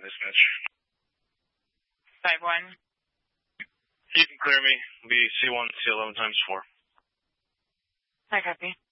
dispatch. 5-1. You can clear me. Be C1, C11 times 4. I copy.